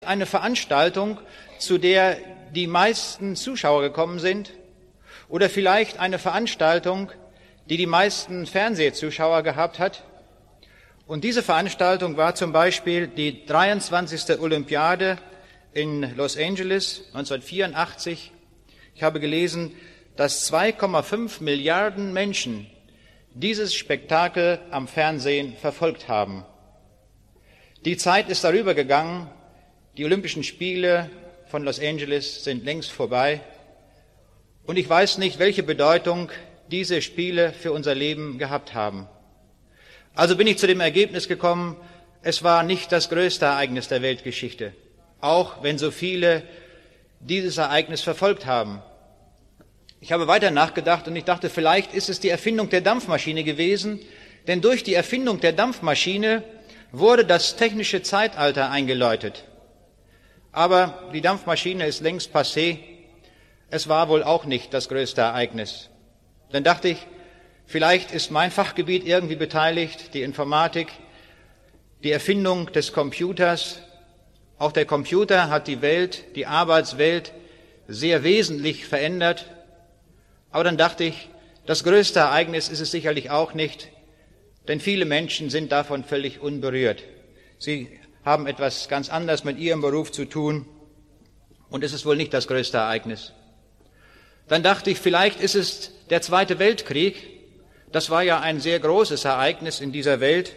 Eine Veranstaltung, zu der die meisten Zuschauer gekommen sind, oder vielleicht eine Veranstaltung, die die meisten Fernsehzuschauer gehabt hat. Und diese Veranstaltung war zum Beispiel die 23. Olympiade in Los Angeles 1984. Ich habe gelesen, dass 2,5 Milliarden Menschen dieses Spektakel am Fernsehen verfolgt haben. Die Zeit ist darüber gegangen. Die Olympischen Spiele von Los Angeles sind längst vorbei. Und ich weiß nicht, welche Bedeutung diese Spiele für unser Leben gehabt haben. Also bin ich zu dem Ergebnis gekommen, es war nicht das größte Ereignis der Weltgeschichte, auch wenn so viele dieses Ereignis verfolgt haben. Ich habe weiter nachgedacht und ich dachte, vielleicht ist es die Erfindung der Dampfmaschine gewesen, denn durch die Erfindung der Dampfmaschine wurde das technische Zeitalter eingeläutet. Aber die Dampfmaschine ist längst passé. Es war wohl auch nicht das größte Ereignis. Dann dachte ich, vielleicht ist mein Fachgebiet irgendwie beteiligt, die Informatik, die Erfindung des Computers. Auch der Computer hat die Welt, die Arbeitswelt sehr wesentlich verändert. Aber dann dachte ich, das größte Ereignis ist es sicherlich auch nicht, denn viele Menschen sind davon völlig unberührt. Sie haben etwas ganz anderes mit ihrem Beruf zu tun und es ist wohl nicht das größte Ereignis. Dann dachte ich, vielleicht ist es der Zweite Weltkrieg. Das war ja ein sehr großes Ereignis in dieser Welt.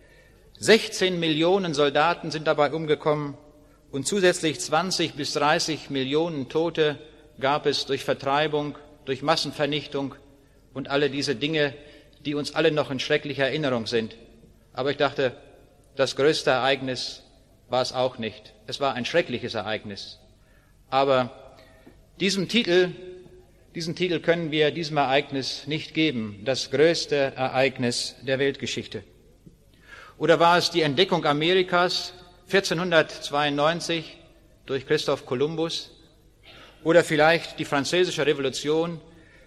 16 Millionen Soldaten sind dabei umgekommen und zusätzlich 20 bis 30 Millionen Tote gab es durch Vertreibung, durch Massenvernichtung und alle diese Dinge, die uns alle noch in schrecklicher Erinnerung sind. Aber ich dachte, das größte Ereignis war es auch nicht. Es war ein schreckliches Ereignis. Aber diesen Titel können wir diesem Ereignis nicht geben, das größte Ereignis der Weltgeschichte. Oder war es die Entdeckung Amerikas 1492 durch Christoph Kolumbus? Oder vielleicht die Französische Revolution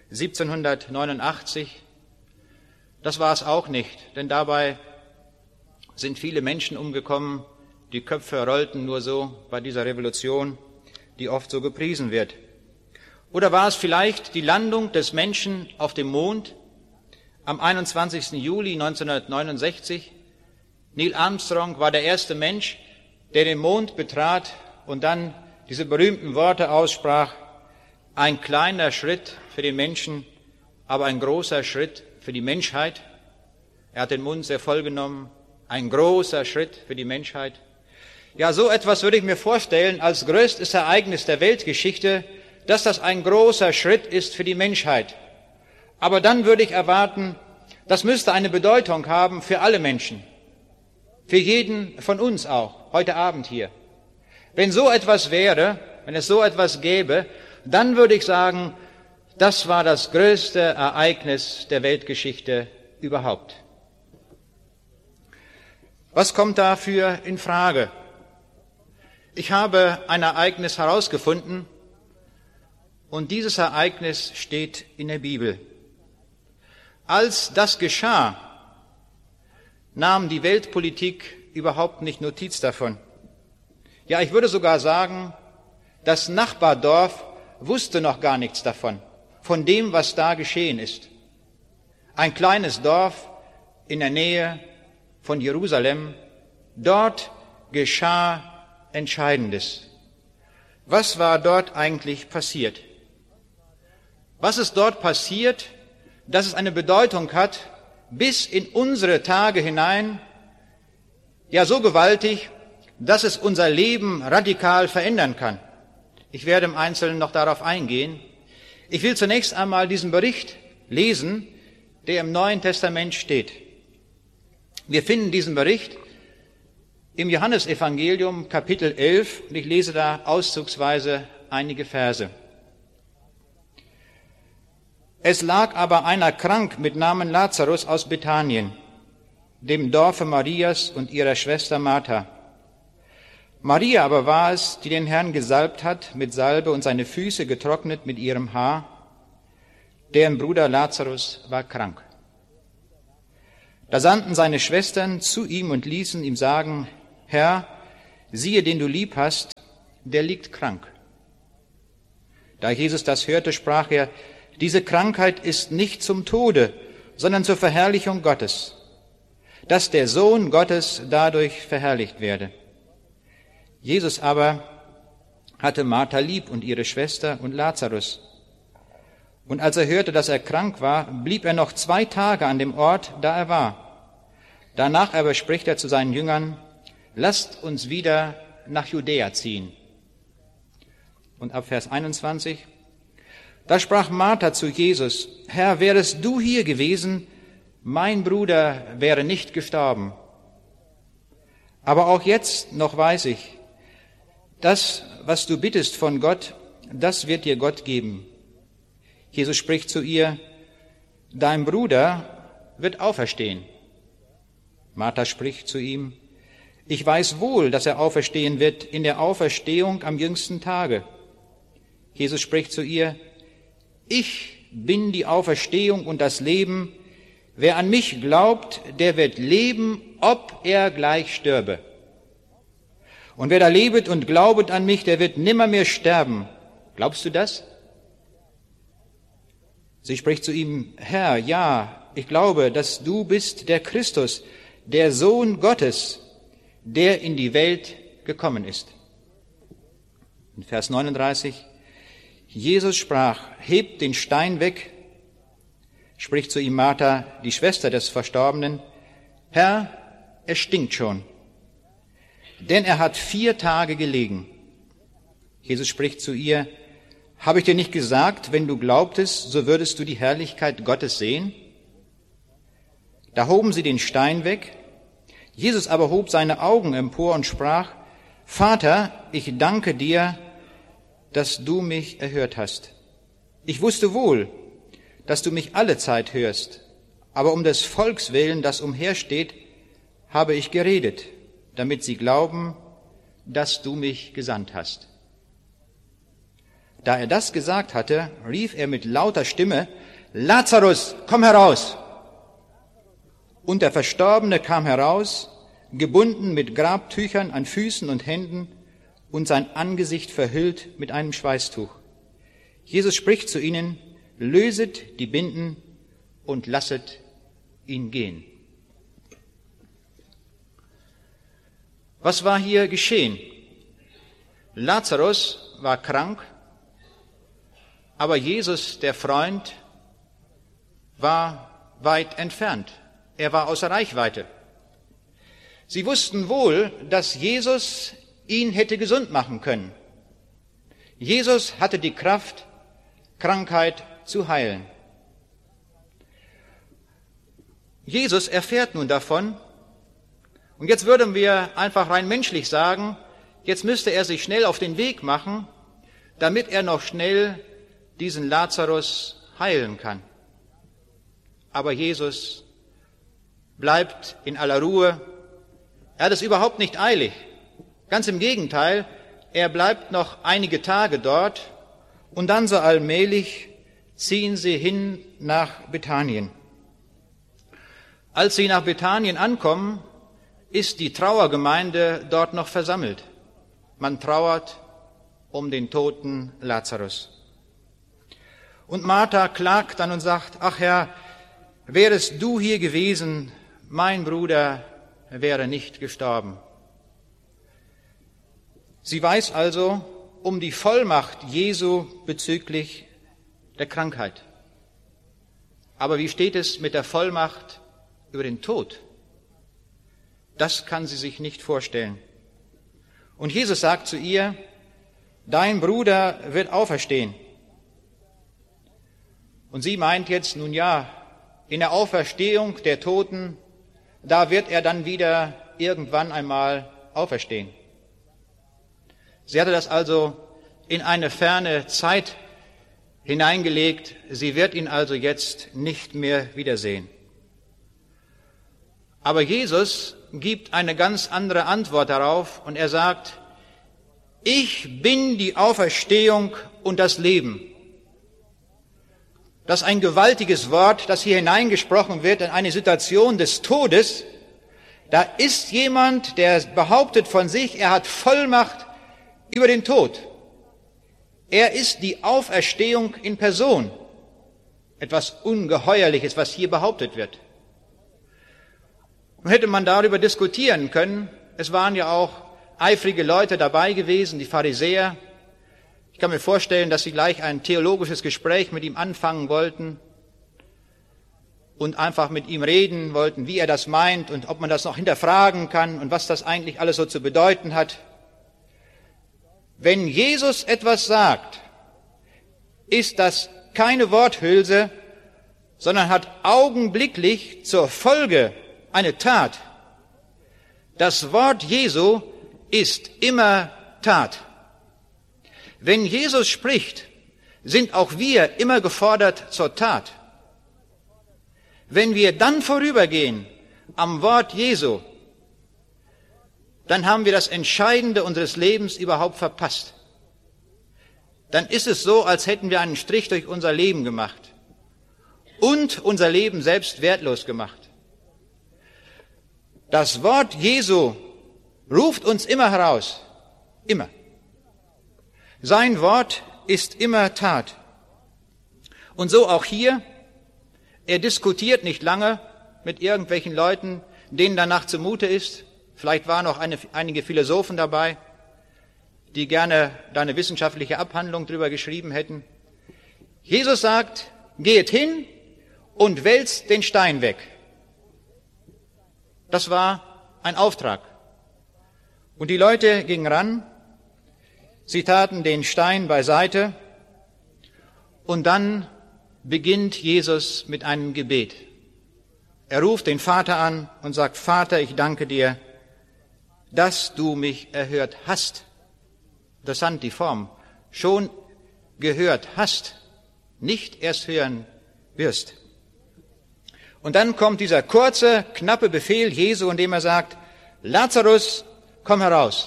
1789? Das war es auch nicht, denn dabei sind viele Menschen umgekommen, die Köpfe rollten nur so bei dieser Revolution, die oft so gepriesen wird. Oder war es vielleicht die Landung des Menschen auf dem Mond am 21. Juli 1969? Neil Armstrong war der erste Mensch, der den Mond betrat und dann diese berühmten Worte aussprach: ein kleiner Schritt für den Menschen, aber ein großer Schritt für die Menschheit. Er hat den Mund sehr voll genommen. Ein großer Schritt für die Menschheit. Ja, so etwas würde ich mir vorstellen als größtes Ereignis der Weltgeschichte, dass das ein großer Schritt ist für die Menschheit. Aber dann würde ich erwarten, das müsste eine Bedeutung haben für alle Menschen. Für jeden von uns auch, heute Abend hier. Wenn so etwas wäre, wenn es so etwas gäbe, dann würde ich sagen, das war das größte Ereignis der Weltgeschichte überhaupt. Was kommt dafür in Frage? Ich habe ein Ereignis herausgefunden und dieses Ereignis steht in der Bibel. Als das geschah, nahm die Weltpolitik überhaupt nicht Notiz davon. Ja, ich würde sogar sagen, das Nachbardorf wusste noch gar nichts davon, von dem, was da geschehen ist. Ein kleines Dorf in der Nähe von Jerusalem, dort geschah Entscheidendes. Was war dort eigentlich passiert? Was ist dort passiert, dass es eine Bedeutung hat, bis in unsere Tage hinein, ja so gewaltig, dass es unser Leben radikal verändern kann? Ich werde im Einzelnen noch darauf eingehen. Ich will zunächst einmal diesen Bericht lesen, der im Neuen Testament steht. Wir finden diesen Bericht im Johannesevangelium Kapitel 11 und ich lese da auszugsweise einige Verse. Es lag aber einer krank mit Namen Lazarus aus Bethanien, dem Dorfe Marias und ihrer Schwester Martha. Maria aber war es, die den Herrn gesalbt hat mit Salbe und seine Füße getrocknet mit ihrem Haar. Deren Bruder Lazarus war krank. Da sandten seine Schwestern zu ihm und ließen ihm sagen: Herr, siehe, den du lieb hast, der liegt krank. Da Jesus das hörte, sprach er, diese Krankheit ist nicht zum Tode, sondern zur Verherrlichung Gottes, dass der Sohn Gottes dadurch verherrlicht werde. Jesus aber hatte Martha lieb und ihre Schwester und Lazarus. Und als er hörte, dass er krank war, blieb er noch 2 Tage an dem Ort, da er war. Danach aber spricht er zu seinen Jüngern, lasst uns wieder nach Judäa ziehen. Und ab Vers 21, da sprach Martha zu Jesus, Herr, wärest du hier gewesen, mein Bruder wäre nicht gestorben. Aber auch jetzt noch weiß ich, das, was du bittest von Gott, das wird dir Gott geben. Jesus spricht zu ihr, dein Bruder wird auferstehen. Martha spricht zu ihm, ich weiß wohl, dass er auferstehen wird in der Auferstehung am jüngsten Tage. Jesus spricht zu ihr, ich bin die Auferstehung und das Leben. Wer an mich glaubt, der wird leben, ob er gleich stürbe. Und wer da lebet und glaubet an mich, der wird nimmermehr sterben. Glaubst du das? Sie spricht zu ihm, Herr, ja, ich glaube, dass du bist der Christus, der Sohn Gottes, der in die Welt gekommen ist. In Vers 39, Jesus sprach, hebt den Stein weg, spricht zu ihm Martha, die Schwester des Verstorbenen, Herr, es stinkt schon, denn er hat 4 Tage gelegen. Jesus spricht zu ihr, habe ich dir nicht gesagt, wenn du glaubtest, so würdest du die Herrlichkeit Gottes sehen? Da hoben sie den Stein weg. Jesus aber hob seine Augen empor und sprach, Vater, ich danke dir, dass du mich erhört hast. Ich wusste wohl, dass du mich alle Zeit hörst, aber um des Volks willen, das umhersteht, habe ich geredet, damit sie glauben, dass du mich gesandt hast. Da er das gesagt hatte, rief er mit lauter Stimme, Lazarus, komm heraus! Und der Verstorbene kam heraus, gebunden mit Grabtüchern an Füßen und Händen und sein Angesicht verhüllt mit einem Schweißtuch. Jesus spricht zu ihnen, löset die Binden und lasset ihn gehen. Was war hier geschehen? Lazarus war krank, aber Jesus, der Freund, war weit entfernt. Er war außer Reichweite. Sie wussten wohl, dass Jesus ihn hätte gesund machen können. Jesus hatte die Kraft, Krankheit zu heilen. Jesus erfährt nun davon, und jetzt würden wir einfach rein menschlich sagen, jetzt müsste er sich schnell auf den Weg machen, damit er noch schnell diesen Lazarus heilen kann. Aber Jesus bleibt in aller Ruhe. Er hat es überhaupt nicht eilig. Ganz im Gegenteil, er bleibt noch einige Tage dort und dann so allmählich ziehen sie hin nach Bethanien. Als sie nach Bethanien ankommen, ist die Trauergemeinde dort noch versammelt. Man trauert um den toten Lazarus. Und Martha klagt dann und sagt, ach Herr, wärest du hier gewesen, mein Bruder wäre nicht gestorben. Sie weiß also um die Vollmacht Jesu bezüglich der Krankheit. Aber wie steht es mit der Vollmacht über den Tod? Das kann sie sich nicht vorstellen. Und Jesus sagt zu ihr, dein Bruder wird auferstehen. Und sie meint jetzt, nun ja, in der Auferstehung der Toten, da wird er dann wieder irgendwann einmal auferstehen. Sie hatte das also in eine ferne Zeit hineingelegt. Sie wird ihn also jetzt nicht mehr wiedersehen. Aber Jesus gibt eine ganz andere Antwort darauf und er sagt, ich bin die Auferstehung und das Leben. Das ist ein gewaltiges Wort, das hier hineingesprochen wird in eine Situation des Todes. Da ist jemand, der behauptet von sich, er hat Vollmacht über den Tod. Er ist die Auferstehung in Person. Etwas Ungeheuerliches, was hier behauptet wird. Nun hätte man darüber diskutieren können. Es waren ja auch eifrige Leute dabei gewesen, die Pharisäer. Ich kann mir vorstellen, dass sie gleich ein theologisches Gespräch mit ihm anfangen wollten und einfach mit ihm reden wollten, wie er das meint und ob man das noch hinterfragen kann und was das eigentlich alles so zu bedeuten hat. Wenn Jesus etwas sagt, ist das keine Worthülse, sondern hat augenblicklich zur Folge eine Tat. Das Wort Jesu ist immer Tat. Wenn Jesus spricht, sind auch wir immer gefordert zur Tat. Wenn wir dann vorübergehen am Wort Jesu, dann haben wir das Entscheidende unseres Lebens überhaupt verpasst. Dann ist es so, als hätten wir einen Strich durch unser Leben gemacht und unser Leben selbst wertlos gemacht. Das Wort Jesu ruft uns immer heraus, immer. Sein Wort ist immer Tat. Und so auch hier, er diskutiert nicht lange mit irgendwelchen Leuten, denen danach zumute ist. Vielleicht waren auch einige Philosophen dabei, die gerne da eine wissenschaftliche Abhandlung drüber geschrieben hätten. Jesus sagt, geht hin und wälzt den Stein weg. Das war ein Auftrag. Und die Leute gingen ran, sie taten den Stein beiseite und dann beginnt Jesus mit einem Gebet. Er ruft den Vater an und sagt, Vater, ich danke dir, dass du mich erhört hast. Interessant die Form. Schon gehört hast, nicht erst hören wirst. Und dann kommt dieser kurze, knappe Befehl Jesu, in dem er sagt, Lazarus, komm heraus.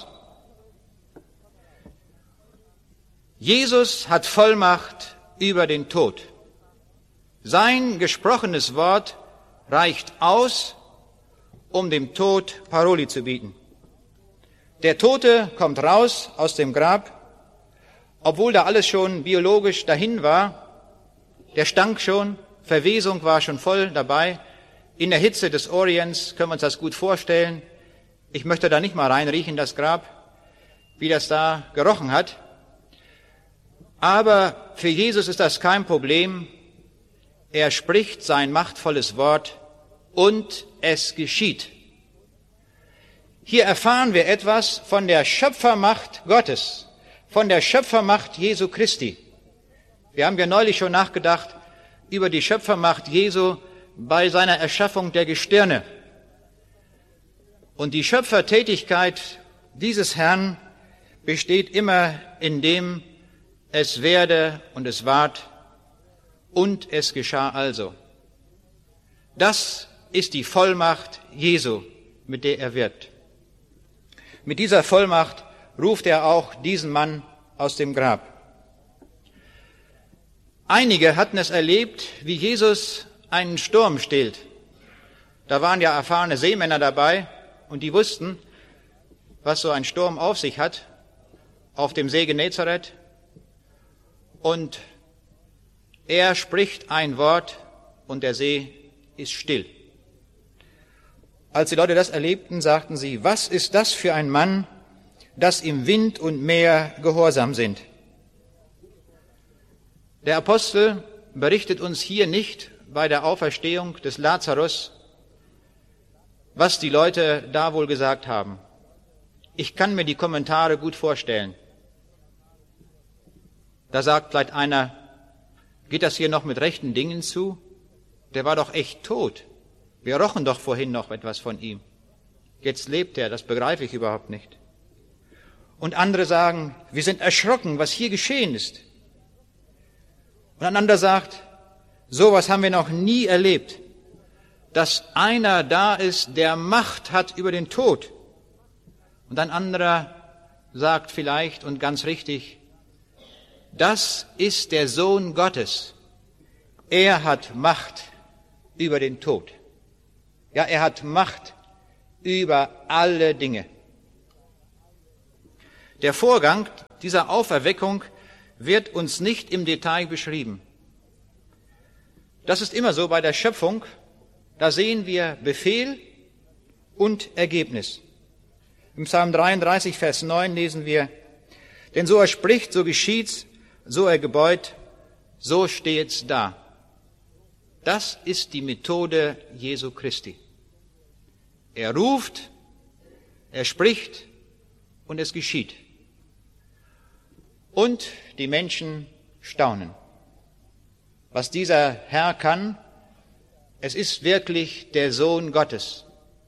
Jesus hat Vollmacht über den Tod. Sein gesprochenes Wort reicht aus, um dem Tod Paroli zu bieten. Der Tote kommt raus aus dem Grab, obwohl da alles schon biologisch dahin war. Der stank schon, Verwesung war schon voll dabei. In der Hitze des Orients können wir uns das gut vorstellen. Ich möchte da nicht mal reinriechen, das Grab, wie das da gerochen hat. Aber für Jesus ist das kein Problem. Er spricht sein machtvolles Wort und es geschieht. Hier erfahren wir etwas von der Schöpfermacht Gottes, von der Schöpfermacht Jesu Christi. Wir haben ja neulich schon nachgedacht über die Schöpfermacht Jesu bei seiner Erschaffung der Gestirne. Und die Schöpfertätigkeit dieses Herrn besteht immer in dem, es werde und es ward und es geschah also. Das ist die Vollmacht Jesu, mit der er wirkt. Mit dieser Vollmacht ruft er auch diesen Mann aus dem Grab. Einige hatten es erlebt, wie Jesus einen Sturm stillt. Da waren ja erfahrene Seemänner dabei und die wussten, was so ein Sturm auf sich hat, auf dem See Genezareth. Und er spricht ein Wort und der See ist still. Als die Leute das erlebten, sagten sie, was ist das für ein Mann, dass ihm Wind und Meer gehorsam sind? Der Apostel berichtet uns hier nicht bei der Auferstehung des Lazarus, was die Leute da wohl gesagt haben. Ich kann mir die Kommentare gut vorstellen. Da sagt vielleicht einer, geht das hier noch mit rechten Dingen zu? Der war doch echt tot. Wir rochen doch vorhin noch etwas von ihm. Jetzt lebt er, das begreife ich überhaupt nicht. Und andere sagen, wir sind erschrocken, was hier geschehen ist. Und ein anderer sagt, sowas haben wir noch nie erlebt, dass einer da ist, der Macht hat über den Tod. Und ein anderer sagt vielleicht und ganz richtig, das ist der Sohn Gottes. Er hat Macht über den Tod. Ja, er hat Macht über alle Dinge. Der Vorgang dieser Auferweckung wird uns nicht im Detail beschrieben. Das ist immer so bei der Schöpfung. Da sehen wir Befehl und Ergebnis. Im Psalm 33, Vers 9 lesen wir, denn so er spricht, so geschieht's, so er gebeut, so steht's da. Das ist die Methode Jesu Christi. Er ruft, er spricht und es geschieht. Und die Menschen staunen. Was dieser Herr kann, es ist wirklich der Sohn Gottes.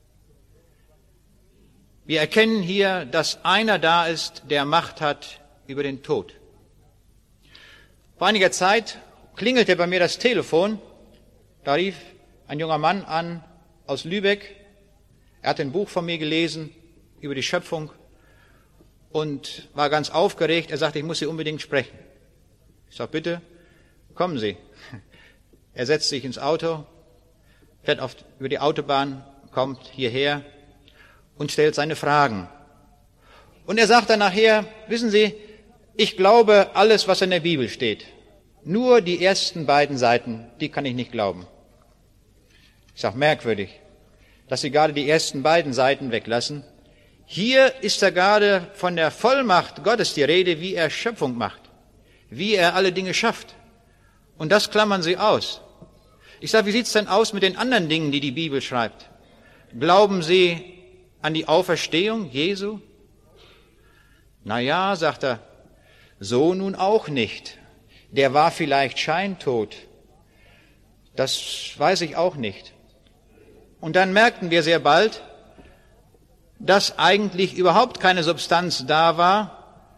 Wir erkennen hier, dass einer da ist, der Macht hat über den Tod. Vor einiger Zeit klingelte bei mir das Telefon. Da rief ein junger Mann an aus Lübeck. Er hat ein Buch von mir gelesen über die Schöpfung und war ganz aufgeregt. Er sagte, ich muss Sie unbedingt sprechen. Ich sage, bitte, kommen Sie. Er setzt sich ins Auto, fährt über die Autobahn, kommt hierher und stellt seine Fragen. Und er sagt dann nachher, wissen Sie, ich glaube alles, was in der Bibel steht. Nur die ersten beiden Seiten, die kann ich nicht glauben. Ich sage, merkwürdig, dass Sie gerade die ersten beiden Seiten weglassen. Hier ist ja gerade von der Vollmacht Gottes die Rede, wie er Schöpfung macht, wie er alle Dinge schafft. Und das klammern Sie aus. Ich sage, wie sieht's denn aus mit den anderen Dingen, die die Bibel schreibt? Glauben Sie an die Auferstehung Jesu? Na ja, sagt er, so nun auch nicht. Der war vielleicht scheintot. Das weiß ich auch nicht. Und dann merkten wir sehr bald, dass eigentlich überhaupt keine Substanz da war.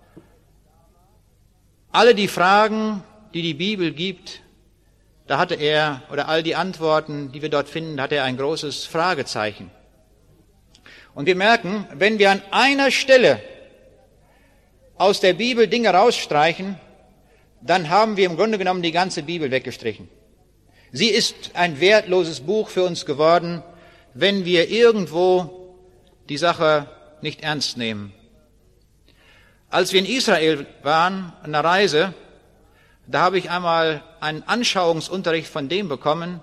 Alle die Fragen, die die Bibel gibt, da hatte er, oder all die Antworten, die wir dort finden, da hatte er ein großes Fragezeichen. Und wir merken, wenn wir an einer Stelle aus der Bibel Dinge rausstreichen, dann haben wir im Grunde genommen die ganze Bibel weggestrichen. Sie ist ein wertloses Buch für uns geworden, wenn wir irgendwo die Sache nicht ernst nehmen. Als wir in Israel waren, an der Reise, da habe ich einmal einen Anschauungsunterricht von dem bekommen,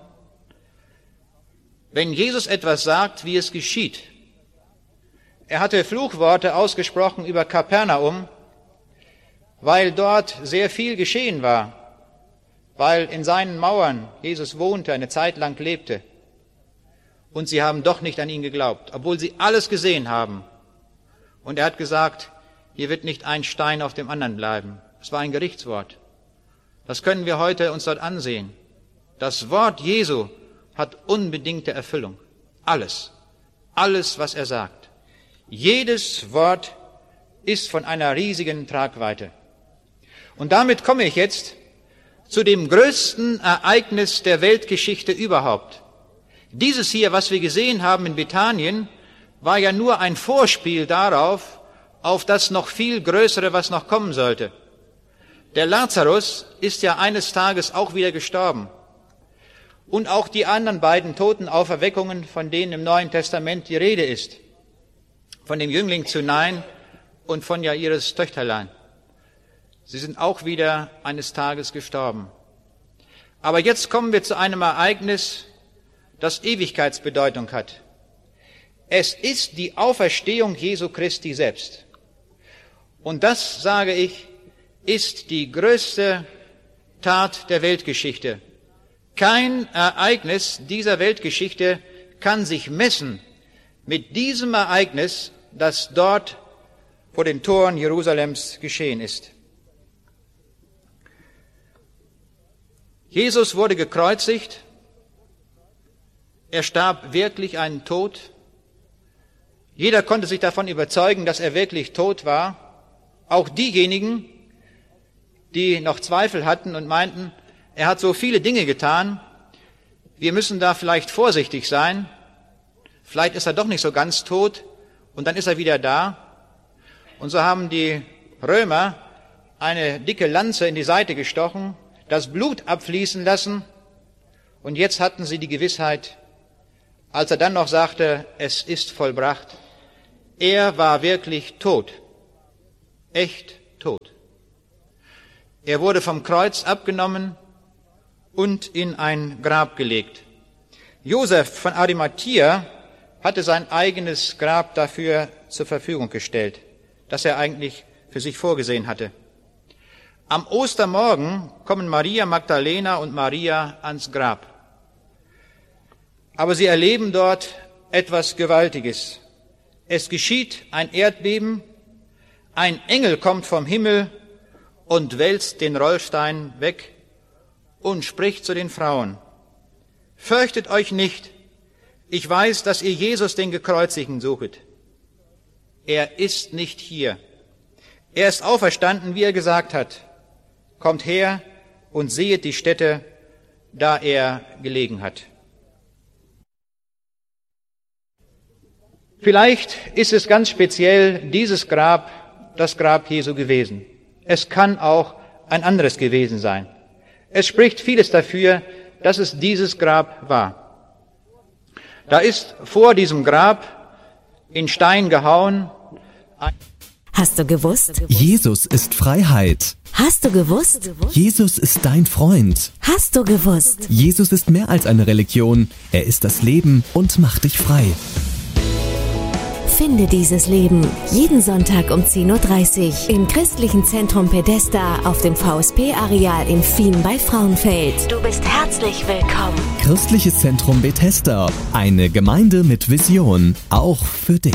wenn Jesus etwas sagt, wie es geschieht. Er hatte Fluchworte ausgesprochen über Kapernaum, weil dort sehr viel geschehen war, weil in seinen Mauern Jesus wohnte, eine Zeit lang lebte. Und sie haben doch nicht an ihn geglaubt, obwohl sie alles gesehen haben. Und er hat gesagt, hier wird nicht ein Stein auf dem anderen bleiben. Es war ein Gerichtswort. Das können wir heute uns dort ansehen. Das Wort Jesu hat unbedingte Erfüllung. Alles, was er sagt. Jedes Wort ist von einer riesigen Tragweite. Und damit komme ich jetzt zu dem größten Ereignis der Weltgeschichte überhaupt. Dieses hier, was wir gesehen haben in Bethanien, war ja nur ein Vorspiel darauf, auf das noch viel Größere, was noch kommen sollte. Der Lazarus ist ja eines Tages auch wieder gestorben. Und auch die anderen beiden Totenauferweckungen, von denen im Neuen Testament die Rede ist. Von dem Jüngling zu Nain und von Jairus Töchterlein. Sie sind auch wieder eines Tages gestorben. Aber jetzt kommen wir zu einem Ereignis, das Ewigkeitsbedeutung hat. Es ist die Auferstehung Jesu Christi selbst. Und das, sage ich, ist die größte Tat der Weltgeschichte. Kein Ereignis dieser Weltgeschichte kann sich messen mit diesem Ereignis, das dort vor den Toren Jerusalems geschehen ist. Jesus wurde gekreuzigt. Er starb wirklich einen Tod. Jeder konnte sich davon überzeugen, dass er wirklich tot war. Auch diejenigen, die noch Zweifel hatten und meinten, er hat so viele Dinge getan, wir müssen da vielleicht vorsichtig sein. Vielleicht ist er doch nicht so ganz tot und dann ist er wieder da. Und so haben die Römer eine dicke Lanze in die Seite gestochen, das Blut abfließen lassen und jetzt hatten sie die Gewissheit, als er dann noch sagte, es ist vollbracht, er war wirklich tot, echt tot. Er wurde vom Kreuz abgenommen und in ein Grab gelegt. Josef von Arimathea hatte sein eigenes Grab dafür zur Verfügung gestellt, das er eigentlich für sich vorgesehen hatte. Am Ostermorgen kommen Maria Magdalena und Maria ans Grab. Aber sie erleben dort etwas Gewaltiges. Es geschieht ein Erdbeben, ein Engel kommt vom Himmel und wälzt den Rollstein weg und spricht zu den Frauen: Fürchtet euch nicht, ich weiß, dass ihr Jesus, den Gekreuzigten, suchet. Er ist nicht hier. Er ist auferstanden, wie er gesagt hat. Kommt her und sehet die Stätte, da er gelegen hat. Vielleicht ist es ganz speziell dieses Grab, das Grab Jesu gewesen. Es kann auch ein anderes gewesen sein. Es spricht vieles dafür, dass es dieses Grab war. Da ist vor diesem Grab in Stein gehauen. Hast du gewusst? Jesus ist Freiheit. Hast du gewusst? Jesus ist dein Freund. Hast du gewusst? Jesus ist mehr als eine Religion. Er ist das Leben und macht dich frei. Finde dieses Leben jeden Sonntag um 10.30 Uhr im Christlichen Zentrum Pedesta auf dem VSP-Areal in Fien bei Frauenfeld. Du bist herzlich willkommen. Christliches Zentrum Bethesda. Eine Gemeinde mit Vision. Auch für dich.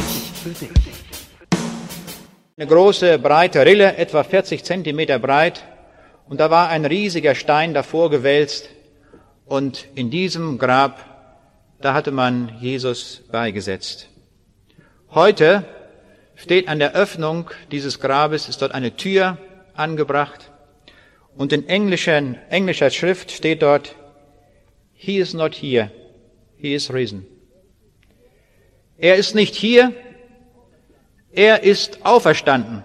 Eine große, breite Rille, etwa 40 Zentimeter breit. Und da war ein riesiger Stein davor gewälzt. Und in diesem Grab, da hatte man Jesus beigesetzt. Heute steht an der Öffnung dieses Grabes, ist dort eine Tür angebracht. Und in englischer Schrift steht dort: He is not here, he is risen. Er ist nicht hier, er ist auferstanden.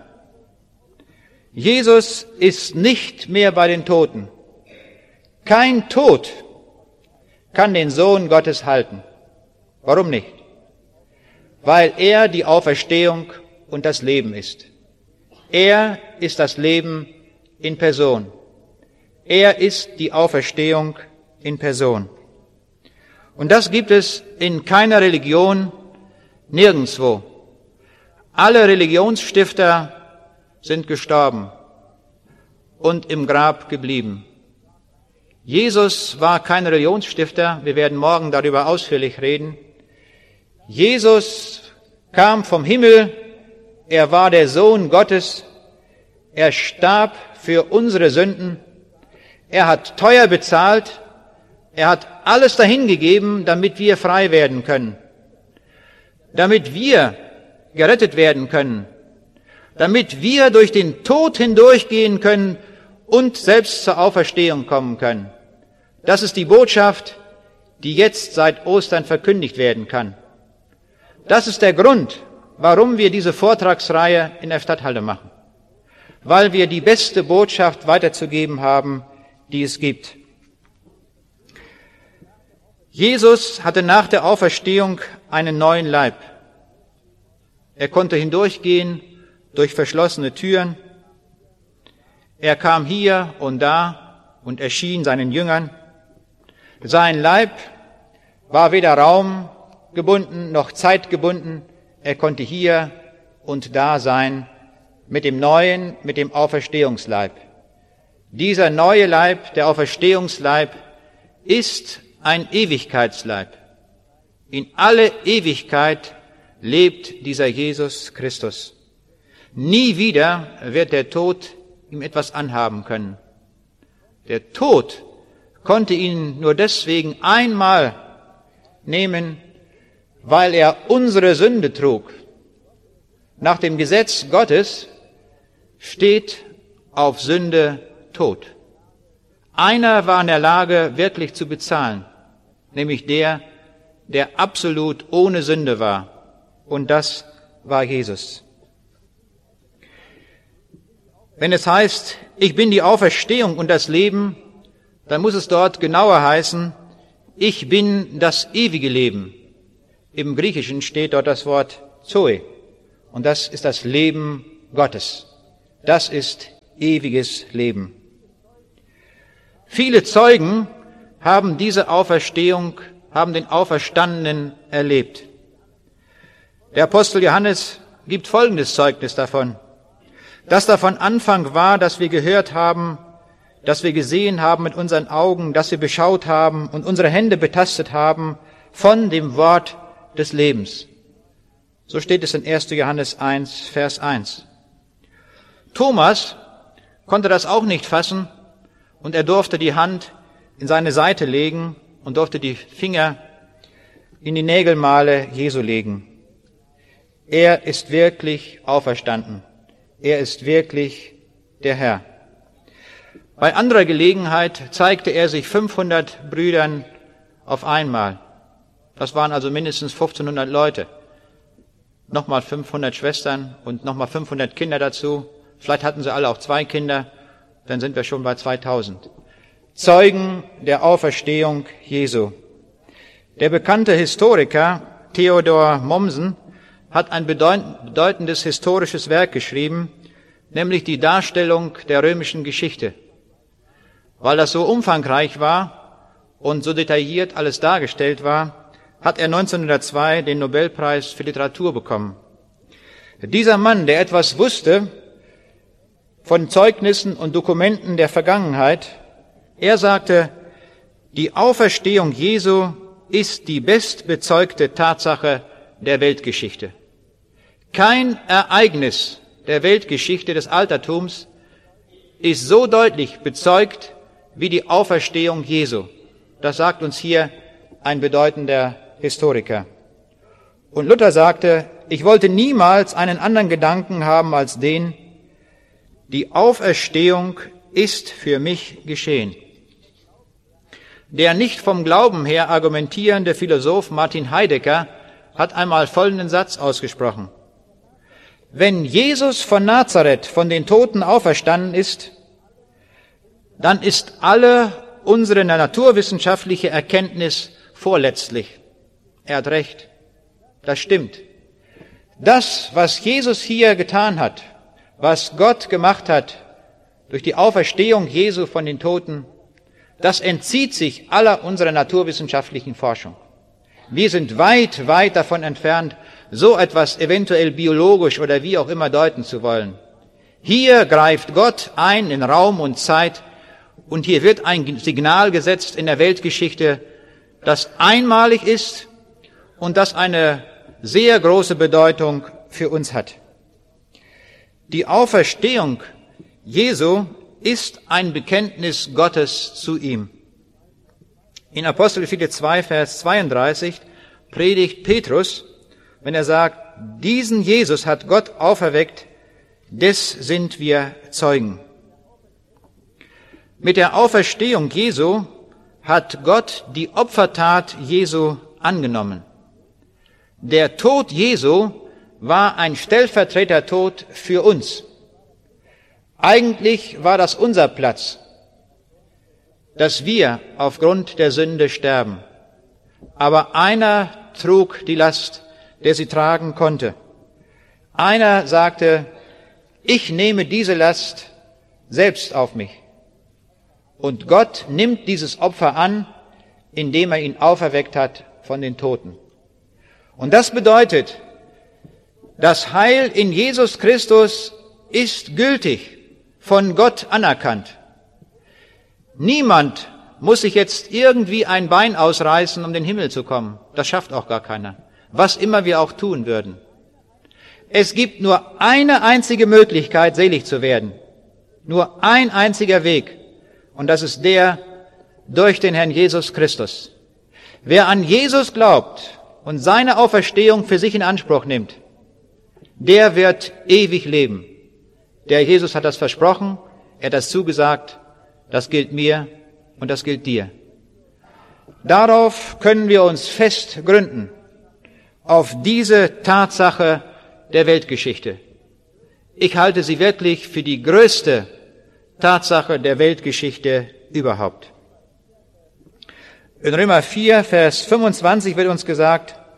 Jesus ist nicht mehr bei den Toten. Kein Tod kann den Sohn Gottes halten. Warum nicht? Weil er die Auferstehung und das Leben ist. Er ist das Leben in Person. Er ist die Auferstehung in Person. Und das gibt es in keiner Religion, nirgendwo. Alle Religionsstifter sind gestorben und im Grab geblieben. Jesus war kein Religionsstifter, wir werden morgen darüber ausführlich reden. Jesus kam vom Himmel, er war der Sohn Gottes, er starb für unsere Sünden, er hat teuer bezahlt, er hat alles dahingegeben, damit wir frei werden können, damit wir gerettet werden können, damit wir durch den Tod hindurchgehen können und selbst zur Auferstehung kommen können. Das ist die Botschaft, die jetzt seit Ostern verkündigt werden kann. Das ist der Grund, warum wir diese Vortragsreihe in der Stadthalle machen. Weil wir die beste Botschaft weiterzugeben haben, die es gibt. Jesus hatte nach der Auferstehung einen neuen Leib. Er konnte hindurchgehen durch verschlossene Türen. Er kam hier und da und erschien seinen Jüngern. Sein Leib war weder raumgebunden noch zeitgebunden. Er konnte hier und da sein mit dem neuen, mit dem Auferstehungsleib. Dieser neue Leib, der Auferstehungsleib, ist ein Ewigkeitsleib. In alle Ewigkeit lebt dieser Jesus Christus. Nie wieder wird der Tod ihm etwas anhaben können. Der Tod konnte ihn nur deswegen einmal nehmen, weil er unsere Sünde trug. Nach dem Gesetz Gottes steht auf Sünde Tod. Einer war in der Lage, wirklich zu bezahlen, nämlich der absolut ohne Sünde war. Und das war Jesus. Wenn es heißt, ich bin die Auferstehung und das Leben, dann muss es dort genauer heißen, ich bin das ewige Leben. Im Griechischen steht dort das Wort Zoe. Und das ist das Leben Gottes. Das ist ewiges Leben. Viele Zeugen haben diese Auferstehung, haben den Auferstandenen erlebt. Der Apostel Johannes gibt folgendes Zeugnis davon, dass davon Anfang war, dass wir gehört haben, dass wir gesehen haben mit unseren Augen, dass wir beschaut haben und unsere Hände betastet haben von dem Wort des Lebens. So steht es in 1. Johannes 1, Vers 1. Thomas konnte das auch nicht fassen und er durfte die Hand in seine Seite legen und durfte die Finger in die Nägelmale Jesu legen. Er ist wirklich auferstanden. Er ist wirklich der Herr. Bei anderer Gelegenheit zeigte er sich 500 Brüdern auf einmal. Das waren also mindestens 1500 Leute. Nochmal 500 Schwestern und nochmal 500 Kinder dazu. Vielleicht hatten sie alle auch 2 Kinder. Dann sind wir schon bei 2000. Zeugen der Auferstehung Jesu. Der bekannte Historiker Theodor Mommsen hat ein bedeutendes historisches Werk geschrieben, nämlich die Darstellung der römischen Geschichte. Weil das so umfangreich war und so detailliert alles dargestellt war, hat er 1902 den Nobelpreis für Literatur bekommen. Dieser Mann, der etwas wusste von Zeugnissen und Dokumenten der Vergangenheit, er sagte, die Auferstehung Jesu ist die bestbezeugte Tatsache der Weltgeschichte. Kein Ereignis der Weltgeschichte des Altertums ist so deutlich bezeugt wie die Auferstehung Jesu. Das sagt uns hier ein bedeutender Historiker. Und Luther sagte, ich wollte niemals einen anderen Gedanken haben als den, die Auferstehung ist für mich geschehen. Der nicht vom Glauben her argumentierende Philosoph Martin Heidegger hat einmal folgenden Satz ausgesprochen. Wenn Jesus von Nazareth von den Toten auferstanden ist, dann ist alle unsere naturwissenschaftliche Erkenntnis vorletztlich. Er hat recht. Das stimmt. Das, was Jesus hier getan hat, was Gott gemacht hat durch die Auferstehung Jesu von den Toten, das entzieht sich aller unserer naturwissenschaftlichen Forschung. Wir sind weit, weit davon entfernt, so etwas eventuell biologisch oder wie auch immer deuten zu wollen. Hier greift Gott ein in Raum und Zeit und hier wird ein Signal gesetzt in der Weltgeschichte, das einmalig ist und das eine sehr große Bedeutung für uns hat. Die Auferstehung Jesu ist ein Bekenntnis Gottes zu ihm. In Apostelgeschichte 2, Vers 32 predigt Petrus, wenn er sagt, diesen Jesus hat Gott auferweckt, des sind wir Zeugen. Mit der Auferstehung Jesu hat Gott die Opfertat Jesu angenommen. Der Tod Jesu war ein Stellvertretertod für uns. Eigentlich war das unser Platz, dass wir aufgrund der Sünde sterben. Aber einer trug die Last, der sie tragen konnte. Einer sagte, ich nehme diese Last selbst auf mich. Und Gott nimmt dieses Opfer an, indem er ihn auferweckt hat von den Toten. Und das bedeutet, das Heil in Jesus Christus ist gültig, von Gott anerkannt. Niemand muss sich jetzt irgendwie ein Bein ausreißen, um in den Himmel zu kommen. Das schafft auch gar keiner. Was immer wir auch tun würden. Es gibt nur eine einzige Möglichkeit, selig zu werden. Nur ein einziger Weg. Und das ist der durch den Herrn Jesus Christus. Wer an Jesus glaubt und seine Auferstehung für sich in Anspruch nimmt, der wird ewig leben. Der Jesus hat das versprochen, er hat das zugesagt, das gilt mir und das gilt dir. Darauf können wir uns fest gründen, auf diese Tatsache der Weltgeschichte. Ich halte sie wirklich für die größte Tatsache der Weltgeschichte überhaupt. In Römer 4, Vers 25 wird uns gesagt,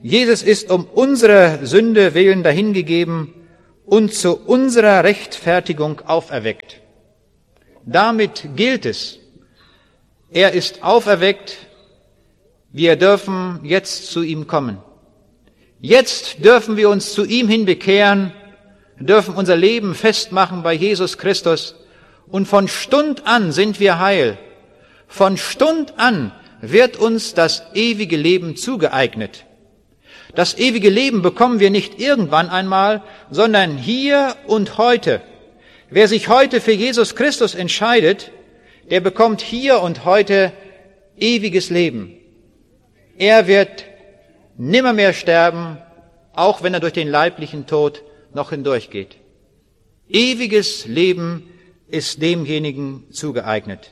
Jesus ist um unserer Sünde willen dahingegeben und zu unserer Rechtfertigung auferweckt. Damit gilt es. Er ist auferweckt. Wir dürfen jetzt zu ihm kommen. Jetzt dürfen wir uns zu ihm hin bekehren, dürfen unser Leben festmachen bei Jesus Christus. Und von Stund an sind wir heil. Von Stund an wird uns das ewige Leben zugeeignet. Das ewige Leben bekommen wir nicht irgendwann einmal, sondern hier und heute. Wer sich heute für Jesus Christus entscheidet, der bekommt hier und heute ewiges Leben. Er wird nimmermehr sterben, auch wenn er durch den leiblichen Tod noch hindurchgeht. Ewiges Leben ist demjenigen zugeeignet.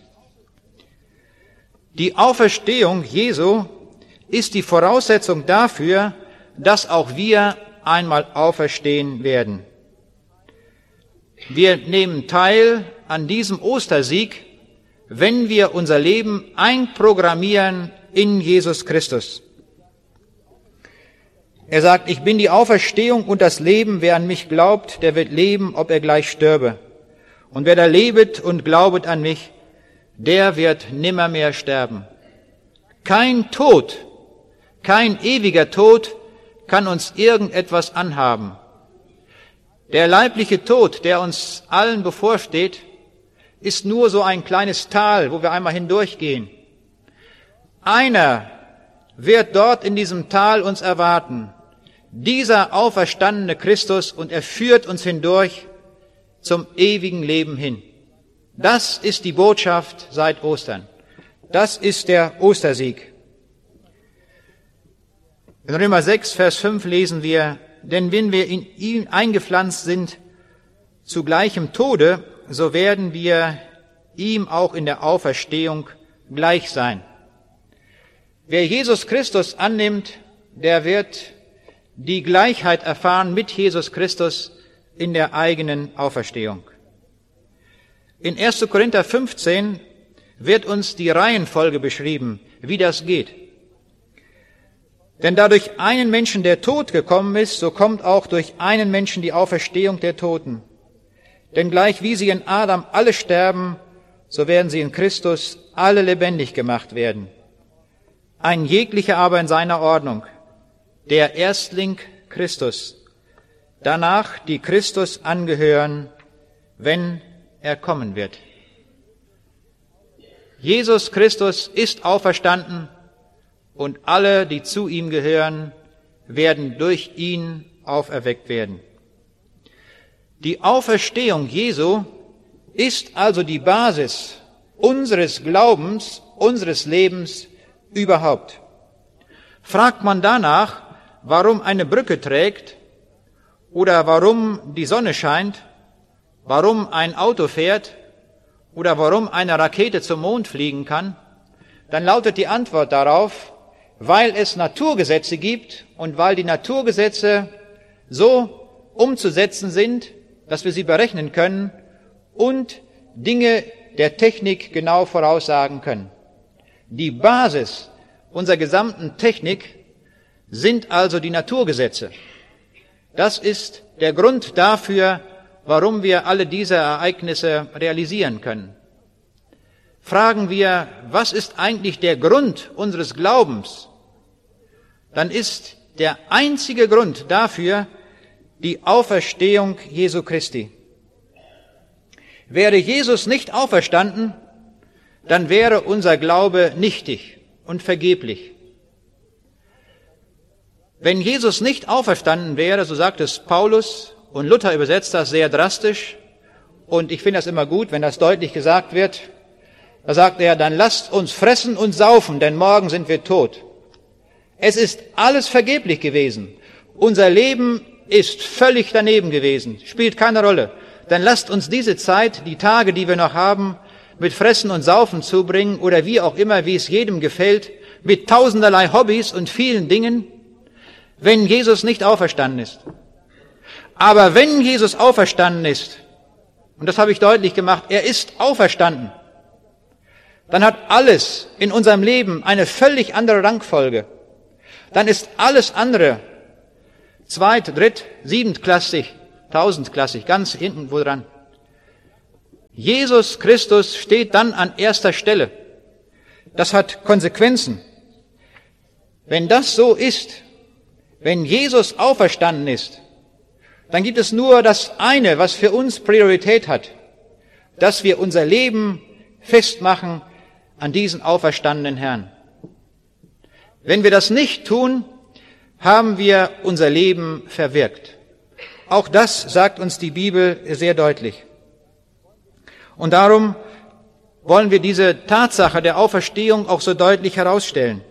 Die Auferstehung Jesu ist die Voraussetzung dafür, dass auch wir einmal auferstehen werden. Wir nehmen teil an diesem Ostersieg, wenn wir unser Leben einprogrammieren in Jesus Christus. Er sagt, ich bin die Auferstehung und das Leben. Wer an mich glaubt, der wird leben, ob er gleich stürbe. Und wer da lebet und glaubet an mich, der wird nimmermehr sterben. Kein Tod, kein ewiger Tod kann uns irgendetwas anhaben. Der leibliche Tod, der uns allen bevorsteht, ist nur so ein kleines Tal, wo wir einmal hindurchgehen. Einer wird dort in diesem Tal uns erwarten, dieser auferstandene Christus, und er führt uns hindurch zum ewigen Leben hin. Das ist die Botschaft seit Ostern. Das ist der Ostersieg. In Römer 6, Vers 5 lesen wir, denn wenn wir in ihn eingepflanzt sind zu gleichem Tode, so werden wir ihm auch in der Auferstehung gleich sein. Wer Jesus Christus annimmt, der wird die Gleichheit erfahren mit Jesus Christus in der eigenen Auferstehung. In 1. Korinther 15 wird uns die Reihenfolge beschrieben, wie das geht. Denn da durch einen Menschen der Tod gekommen ist, so kommt auch durch einen Menschen die Auferstehung der Toten. Denn gleich wie sie in Adam alle sterben, so werden sie in Christus alle lebendig gemacht werden. Ein jeglicher aber in seiner Ordnung, der Erstling Christus, danach die Christus angehören, wenn er kommen wird. Jesus Christus ist auferstanden und alle, die zu ihm gehören, werden durch ihn auferweckt werden. Die Auferstehung Jesu ist also die Basis unseres Glaubens, unseres Lebens überhaupt. Fragt man danach, warum eine Brücke trägt oder warum die Sonne scheint, warum ein Auto fährt oder warum eine Rakete zum Mond fliegen kann, dann lautet die Antwort darauf, weil es Naturgesetze gibt und weil die Naturgesetze so umzusetzen sind, dass wir sie berechnen können und Dinge der Technik genau voraussagen können. Die Basis unserer gesamten Technik sind also die Naturgesetze. Das ist der Grund dafür, warum wir alle diese Ereignisse realisieren können. Fragen wir, was ist eigentlich der Grund unseres Glaubens? Dann ist der einzige Grund dafür die Auferstehung Jesu Christi. Wäre Jesus nicht auferstanden, dann wäre unser Glaube nichtig und vergeblich. Wenn Jesus nicht auferstanden wäre, so sagt es Paulus, und Luther übersetzt das sehr drastisch, und ich finde das immer gut, wenn das deutlich gesagt wird, da sagt er, dann lasst uns fressen und saufen, denn morgen sind wir tot. Es ist alles vergeblich gewesen. Unser Leben ist völlig daneben gewesen, spielt keine Rolle. Dann lasst uns diese Zeit, die Tage, die wir noch haben, mit Fressen und Saufen zubringen oder wie auch immer, wie es jedem gefällt, mit tausenderlei Hobbys und vielen Dingen, wenn Jesus nicht auferstanden ist. Aber wenn Jesus auferstanden ist, und das habe ich deutlich gemacht, er ist auferstanden, dann hat alles in unserem Leben eine völlig andere Rangfolge. dann ist alles andere zweit-, dritt-, siebentklassig, tausendklassig, ganz hinten wo dran. Jesus Christus steht dann an erster Stelle. Das hat Konsequenzen. Wenn das so ist, wenn Jesus auferstanden ist, dann gibt es nur das eine, was für uns Priorität hat, dass wir unser Leben festmachen an diesen auferstandenen Herrn. Wenn wir das nicht tun, haben wir unser Leben verwirkt. Auch das sagt uns die Bibel sehr deutlich. Und darum wollen wir diese Tatsache der Auferstehung auch so deutlich herausstellen.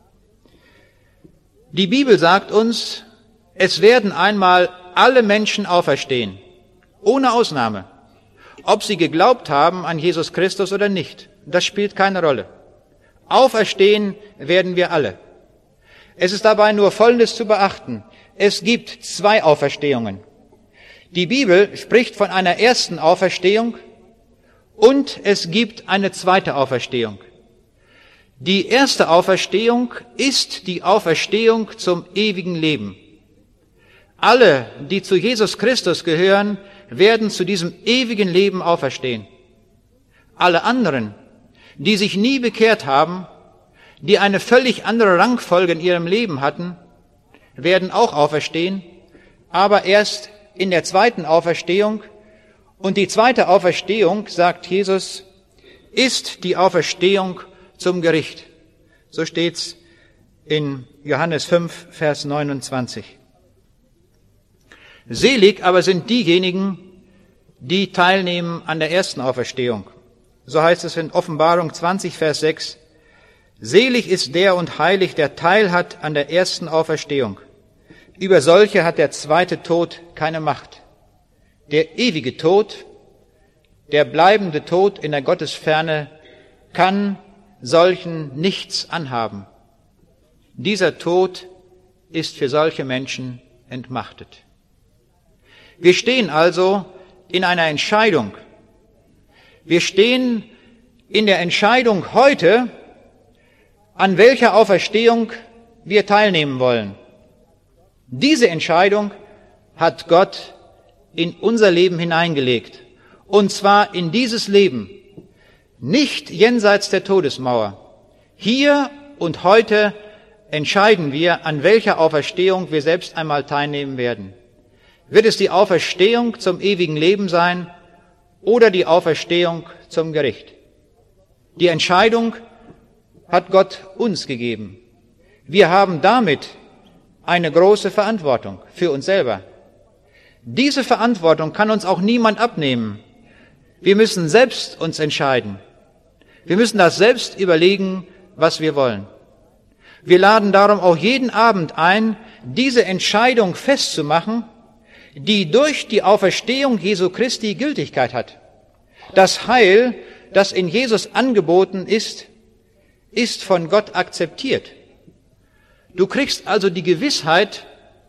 Die Bibel sagt uns, es werden einmal alle Menschen auferstehen, ohne Ausnahme, ob sie geglaubt haben an Jesus Christus oder nicht. Das spielt keine Rolle. Auferstehen werden wir alle. Es ist dabei nur Folgendes zu beachten. Es gibt zwei Auferstehungen. Die Bibel spricht von einer ersten Auferstehung und es gibt eine zweite Auferstehung. Die erste Auferstehung ist die Auferstehung zum ewigen Leben. Alle, die zu Jesus Christus gehören, werden zu diesem ewigen Leben auferstehen. Alle anderen, die sich nie bekehrt haben, die eine völlig andere Rangfolge in ihrem Leben hatten, werden auch auferstehen, aber erst in der zweiten Auferstehung. Und die zweite Auferstehung, sagt Jesus, ist die Auferstehung zum Gericht. So steht's in Johannes 5, Vers 29. Selig aber sind diejenigen, die teilnehmen an der ersten Auferstehung. So heißt es in Offenbarung 20, Vers 6. Selig ist der und heilig, der Teil hat an der ersten Auferstehung. Über solche hat der zweite Tod keine Macht. Der ewige Tod, der bleibende Tod in der Gottesferne, kann solchen nichts anhaben. Dieser Tod ist für solche Menschen entmachtet. Wir stehen also in einer Entscheidung. Wir stehen in der Entscheidung heute, an welcher Auferstehung wir teilnehmen wollen. Diese Entscheidung hat Gott in unser Leben hineingelegt. Und zwar in dieses Leben, nicht jenseits der Todesmauer. Hier und heute entscheiden wir, an welcher Auferstehung wir selbst einmal teilnehmen werden. Wird es die Auferstehung zum ewigen Leben sein oder die Auferstehung zum Gericht? Die Entscheidung hat Gott uns gegeben. Wir haben damit eine große Verantwortung für uns selber. Diese Verantwortung kann uns auch niemand abnehmen. Wir müssen selbst uns entscheiden. Wir müssen das selbst überlegen, was wir wollen. Wir laden darum auch jeden Abend ein, diese Entscheidung festzumachen, die durch die Auferstehung Jesu Christi Gültigkeit hat. Das Heil, das in Jesus angeboten ist, ist von Gott akzeptiert. Du kriegst also die Gewissheit,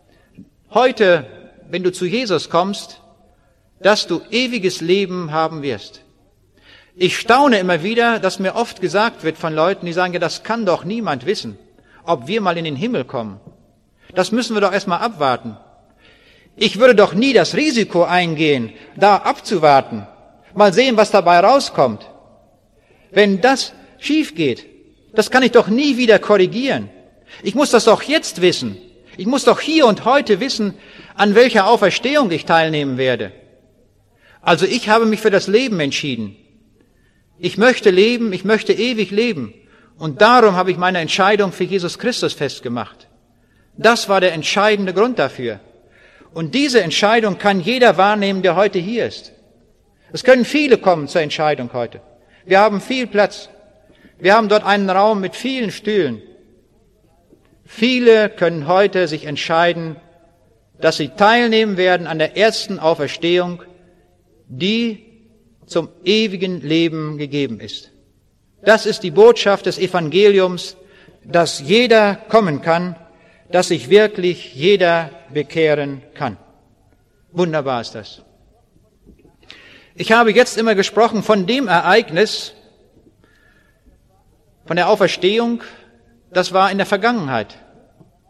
heute, wenn du zu Jesus kommst, dass du ewiges Leben haben wirst. Ich staune immer wieder, dass mir oft gesagt wird von Leuten, die sagen, ja, das kann doch niemand wissen, ob wir mal in den Himmel kommen. Das müssen wir doch erstmal abwarten. Ich würde doch nie das Risiko eingehen, da abzuwarten, mal sehen, was dabei rauskommt. Wenn das schief geht, das kann ich doch nie wieder korrigieren. Ich muss das doch jetzt wissen. Ich muss doch hier und heute wissen, an welcher Auferstehung ich teilnehmen werde. Also ich habe mich für das Leben entschieden. Ich möchte leben, ich möchte ewig leben. Und darum habe ich meine Entscheidung für Jesus Christus festgemacht. Das war der entscheidende Grund dafür. Und diese Entscheidung kann jeder wahrnehmen, der heute hier ist. Es können viele kommen zur Entscheidung heute. Wir haben viel Platz. Wir haben dort einen Raum mit vielen Stühlen. Viele können heute sich entscheiden, dass sie teilnehmen werden an der ersten Auferstehung, die zum ewigen Leben gegeben ist. Das ist die Botschaft des Evangeliums, dass jeder kommen kann, dass sich wirklich jeder bekehren kann. Wunderbar ist das. Ich habe jetzt immer gesprochen von dem Ereignis, von der Auferstehung, das war in der Vergangenheit.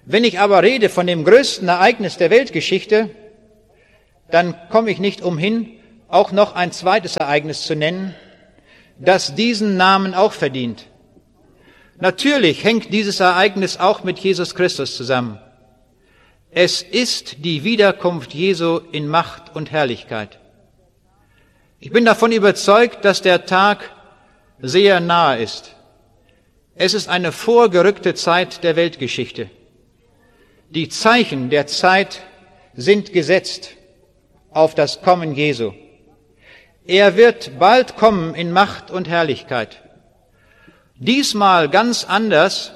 Wenn ich aber rede von dem größten Ereignis der Weltgeschichte, dann komme ich nicht umhin, auch noch ein zweites Ereignis zu nennen, das diesen Namen auch verdient. Natürlich hängt dieses Ereignis auch mit Jesus Christus zusammen. Es ist die Wiederkunft Jesu in Macht und Herrlichkeit. Ich bin davon überzeugt, dass der Tag sehr nahe ist. Es ist eine vorgerückte Zeit der Weltgeschichte. Die Zeichen der Zeit sind gesetzt auf das Kommen Jesu. Er wird bald kommen in Macht und Herrlichkeit. Diesmal ganz anders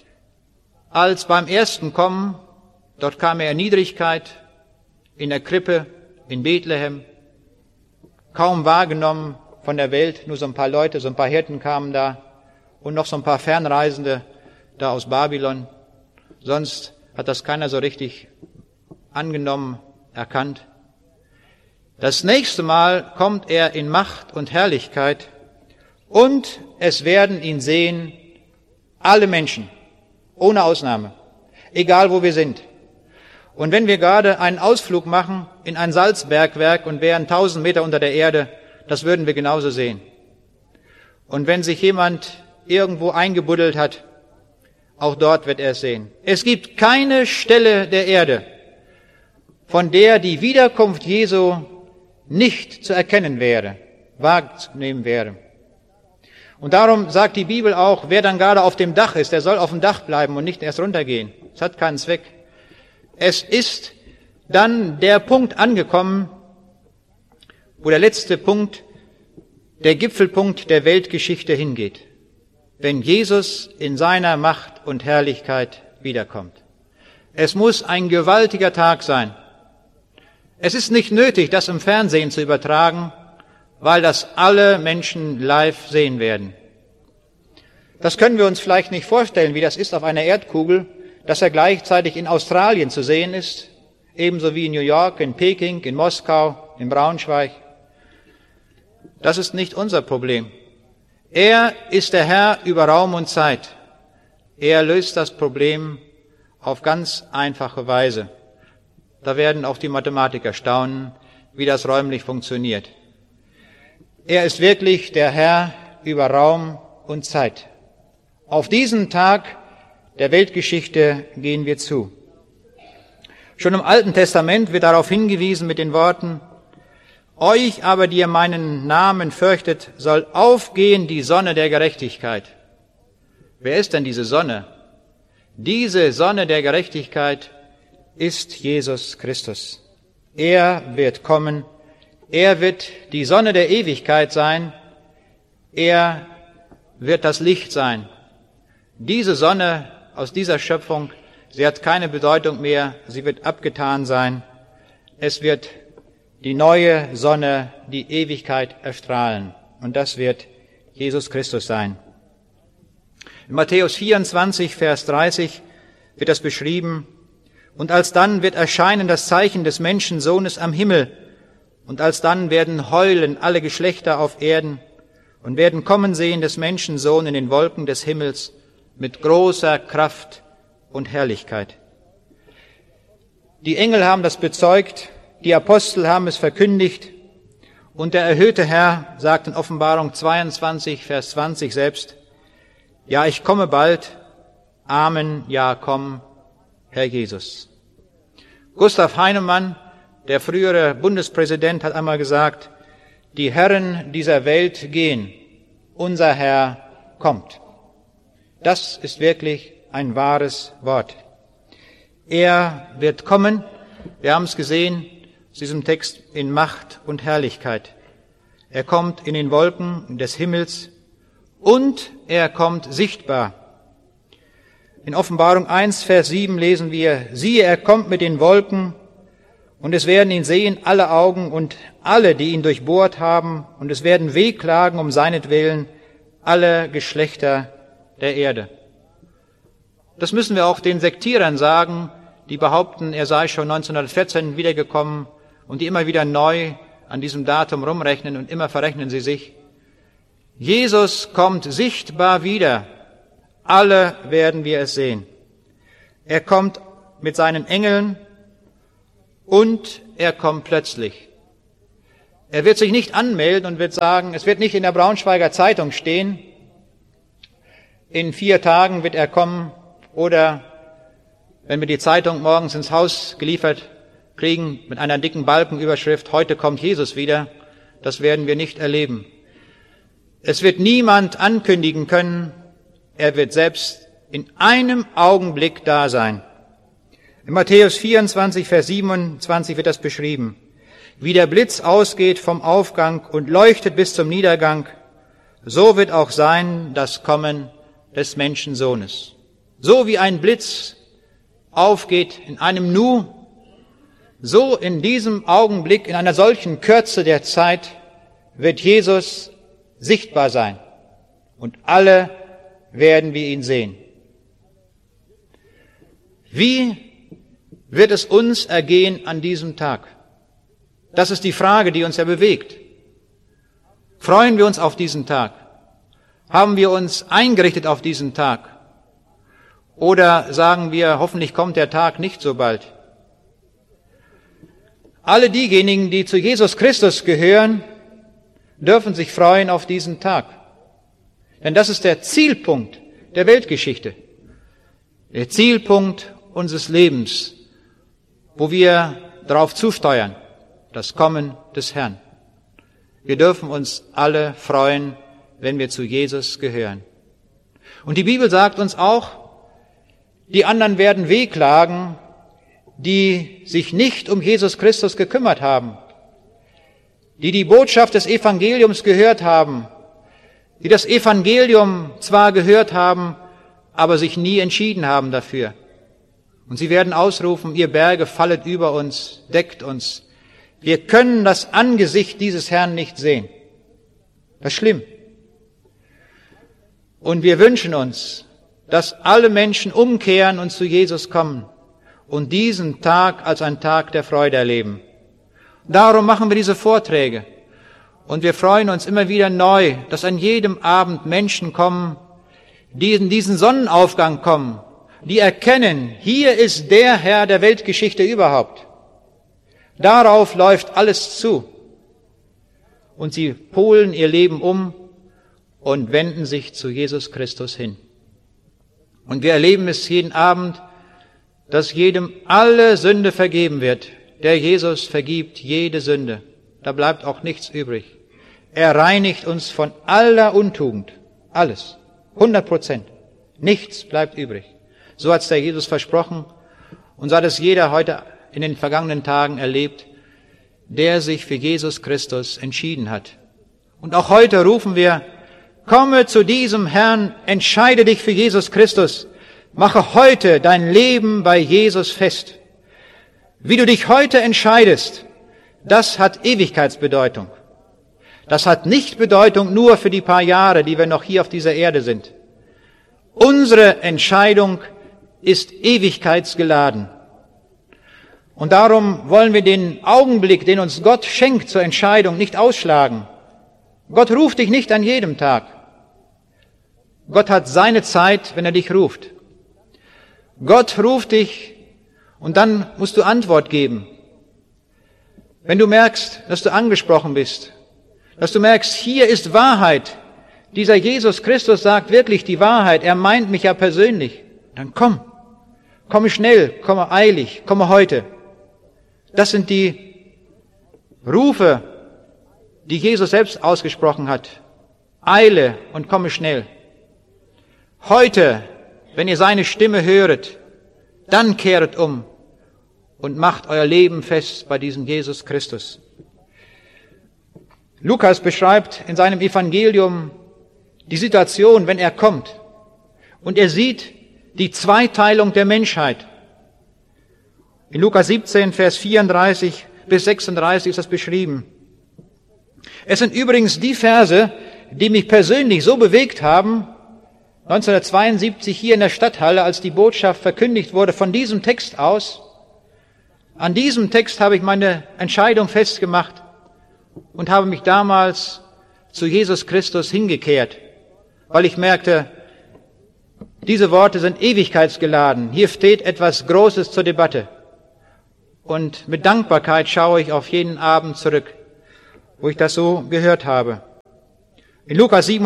als beim ersten Kommen. Dort kam er in Niedrigkeit, in der Krippe, in Bethlehem, kaum wahrgenommen von der Welt, nur so ein paar Leute, so ein paar Hirten kamen da und noch so ein paar Fernreisende da aus Babylon. Sonst hat das keiner so richtig angenommen, erkannt. Das nächste Mal kommt er in Macht und Herrlichkeit und es werden ihn sehen alle Menschen, ohne Ausnahme, egal wo wir sind. Und wenn wir gerade einen Ausflug machen in ein Salzbergwerk und wären 1000 Meter unter der Erde, das würden wir genauso sehen. Und wenn sich jemand irgendwo eingebuddelt hat, auch dort wird er es sehen. Es gibt keine Stelle der Erde, von der die Wiederkunft Jesu nicht zu erkennen wäre, wahrzunehmen wäre. Und darum sagt die Bibel auch, wer dann gerade auf dem Dach ist, der soll auf dem Dach bleiben und nicht erst runtergehen. Das hat keinen Zweck. Es ist dann der Punkt angekommen, wo der letzte Punkt, der Gipfelpunkt der Weltgeschichte hingeht, wenn Jesus in seiner Macht und Herrlichkeit wiederkommt. Es muss ein gewaltiger Tag sein. Es ist nicht nötig, das im Fernsehen zu übertragen, weil das alle Menschen live sehen werden. Das können wir uns vielleicht nicht vorstellen, wie das ist auf einer Erdkugel, dass er gleichzeitig in Australien zu sehen ist, ebenso wie in New York, in Peking, in Moskau, in Braunschweig. Das ist nicht unser Problem. Er ist der Herr über Raum und Zeit. Er löst das Problem auf ganz einfache Weise. Da werden auch die Mathematiker staunen, wie das räumlich funktioniert. Er ist wirklich der Herr über Raum und Zeit. Auf diesen Tag der Weltgeschichte gehen wir zu. Schon im Alten Testament wird darauf hingewiesen mit den Worten: Euch aber, die ihr meinen Namen fürchtet, soll aufgehen die Sonne der Gerechtigkeit. Wer ist denn diese Sonne? Diese Sonne der Gerechtigkeit ist Jesus Christus. Er wird kommen. Er wird die Sonne der Ewigkeit sein. Er wird das Licht sein. Diese Sonne aus dieser Schöpfung, sie hat keine Bedeutung mehr. Sie wird abgetan sein. Es wird die neue Sonne, die Ewigkeit erstrahlen. Und das wird Jesus Christus sein. In Matthäus 24, Vers 30 wird das beschrieben. Und alsdann wird erscheinen das Zeichen des Menschensohnes am Himmel. Und alsdann werden heulen alle Geschlechter auf Erden und werden kommen sehen des Menschensohn in den Wolken des Himmels mit großer Kraft und Herrlichkeit. Die Engel haben das bezeugt, die Apostel haben es verkündigt und der erhöhte Herr sagt in Offenbarung 22, Vers 20 selbst: Ja, ich komme bald. Amen, ja, komm, Herr Jesus. Gustav Heinemann, der frühere Bundespräsident, hat einmal gesagt: Die Herren dieser Welt gehen, unser Herr kommt. Das ist wirklich ein wahres Wort. Er wird kommen, wir haben es gesehen, aus diesem Text, in Macht und Herrlichkeit. Er kommt in den Wolken des Himmels und er kommt sichtbar. In Offenbarung 1, Vers 7 lesen wir: Siehe, er kommt mit den Wolken und es werden ihn sehen alle Augen und alle, die ihn durchbohrt haben, und es werden wehklagen um seinetwillen alle Geschlechter der Erde. Das müssen wir auch den Sektierern sagen, die behaupten, er sei schon 1914 wiedergekommen und die immer wieder neu an diesem Datum rumrechnen und immer verrechnen sie sich. Jesus kommt sichtbar wieder. Alle werden wir es sehen. er kommt mit seinen Engeln und er kommt plötzlich. Er wird sich nicht anmelden und wird sagen, es wird nicht in der Braunschweiger Zeitung stehen, in 4 Tagen wird er kommen, oder wenn wir die Zeitung morgens ins Haus geliefert kriegen mit einer dicken Balkenüberschrift, heute kommt Jesus wieder, das werden wir nicht erleben. Es wird niemand ankündigen können, er wird selbst in einem Augenblick da sein. In Matthäus 24, Vers 27 wird das beschrieben. Wie der Blitz ausgeht vom Aufgang und leuchtet bis zum Niedergang, so wird auch sein das Kommen des Menschensohnes. So wie ein Blitz aufgeht in einem Nu, so in diesem Augenblick, in einer solchen Kürze der Zeit, wird Jesus sichtbar sein. Und alle werden wir ihn sehen. Wie wird es uns ergehen an diesem Tag? Das ist die Frage, die uns ja bewegt. Freuen wir uns auf diesen Tag? Haben wir uns eingerichtet auf diesen Tag? Oder sagen wir, hoffentlich kommt der Tag nicht so bald? Alle diejenigen, die zu Jesus Christus gehören, dürfen sich freuen auf diesen Tag. Denn das ist der Zielpunkt der Weltgeschichte. Der Zielpunkt unseres Lebens, wo wir darauf zusteuern, das Kommen des Herrn. Wir dürfen uns alle freuen, wenn wir zu Jesus gehören. Und die Bibel sagt uns auch, die anderen werden wehklagen, die sich nicht um Jesus Christus gekümmert haben, die die Botschaft des Evangeliums gehört haben, die das Evangelium zwar gehört haben, aber sich nie entschieden haben dafür. Und sie werden ausrufen, ihr Berge fallet über uns, deckt uns. Wir können das Angesicht dieses Herrn nicht sehen. Das ist schlimm. Und wir wünschen uns, dass alle Menschen umkehren und zu Jesus kommen und diesen Tag als einen Tag der Freude erleben. Darum machen wir diese Vorträge. Und wir freuen uns immer wieder neu, dass an jedem Abend Menschen kommen, die in diesen Sonnenaufgang kommen, die erkennen, hier ist der Herr der Weltgeschichte überhaupt. Darauf läuft alles zu. Und sie polen ihr Leben um und wenden sich zu Jesus Christus hin. Und wir erleben es jeden Abend, dass jedem alle Sünde vergeben wird. Der Jesus vergibt jede Sünde. Da bleibt auch nichts übrig. Er reinigt uns von aller Untugend. Alles. 100%. Nichts bleibt übrig. So hat es der Jesus versprochen. Und so hat es jeder heute in den vergangenen Tagen erlebt, der sich für Jesus Christus entschieden hat. Und auch heute rufen wir, komme zu diesem Herrn, entscheide dich für Jesus Christus. Mache heute dein Leben bei Jesus fest. Wie du dich heute entscheidest, das hat Ewigkeitsbedeutung. Das hat nicht Bedeutung nur für die paar Jahre, die wir noch hier auf dieser Erde sind. Unsere Entscheidung ist ewigkeitsgeladen. Und darum wollen wir den Augenblick, den uns Gott schenkt zur Entscheidung, nicht ausschlagen. Gott ruft dich nicht an jedem Tag. Gott hat seine Zeit, wenn er dich ruft. Gott ruft dich und dann musst du Antwort geben. Wenn du merkst, dass du angesprochen bist, dass du merkst, hier ist Wahrheit. Dieser Jesus Christus sagt wirklich die Wahrheit. Er meint mich ja persönlich. Dann komm. Komme schnell, komme eilig, komme heute. Das sind die Rufe, die Jesus selbst ausgesprochen hat. Eile und komme schnell. Heute, wenn ihr seine Stimme höret, dann kehret um und macht euer Leben fest bei diesem Jesus Christus. Lukas beschreibt in seinem Evangelium die Situation, wenn er kommt. Und er sieht die Zweiteilung der Menschheit. In Lukas 17, Vers 34 bis 36 ist das beschrieben. Es sind übrigens die Verse, die mich persönlich so bewegt haben, 1972 hier in der Stadthalle, als die Botschaft verkündigt wurde, von diesem Text aus. An diesem Text habe ich meine Entscheidung festgemacht und habe mich damals zu Jesus Christus hingekehrt, weil ich merkte, Diese Worte sind ewigkeitsgeladen. Hier steht etwas Großes zur Debatte. Und mit Dankbarkeit schaue ich auf jeden Abend zurück, wo ich das so gehört habe. In Lukas 17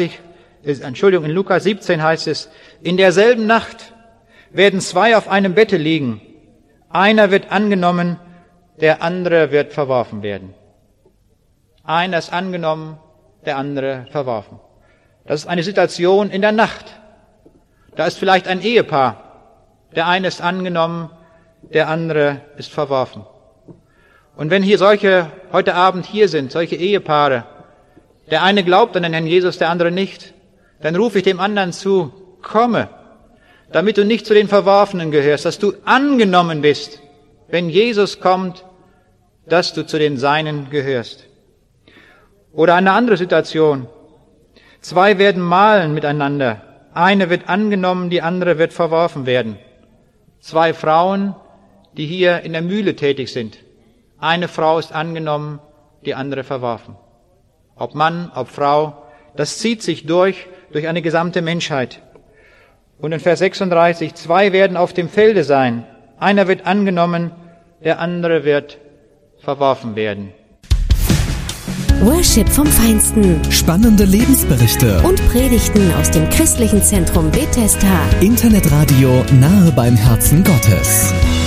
heißt es, in derselben Nacht werden zwei auf einem Bette liegen. Einer wird angenommen, der andere wird verworfen werden. Einer ist angenommen, der andere verworfen. Das ist eine Situation in der Nacht. Da ist vielleicht ein Ehepaar. Der eine ist angenommen, der andere ist verworfen. Und wenn hier heute Abend hier sind, solche Ehepaare, der eine glaubt an den Herrn Jesus, der andere nicht, dann rufe ich dem anderen zu, komme, damit du nicht zu den Verworfenen gehörst, dass du angenommen bist, wenn Jesus kommt, dass du zu den Seinen gehörst. Oder eine andere Situation. Zwei werden mahlen miteinander. Eine wird angenommen, die andere wird verworfen werden. Zwei Frauen, die hier in der Mühle tätig sind. Eine Frau ist angenommen, die andere verworfen. Ob Mann, ob Frau, das zieht sich durch eine gesamte Menschheit. Und in Vers 36, zwei werden auf dem Felde sein. Einer wird angenommen, der andere wird verworfen werden. Worship vom Feinsten. Spannende Lebensberichte Und Predigten aus dem Christlichen Zentrum Bethesda. Internetradio nahe beim Herzen Gottes.